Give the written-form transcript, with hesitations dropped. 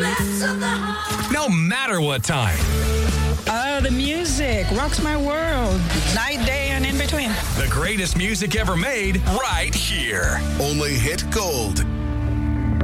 No matter what time. The music rocks my world. Night, day, and in between. The greatest music ever made right here. Only hit gold.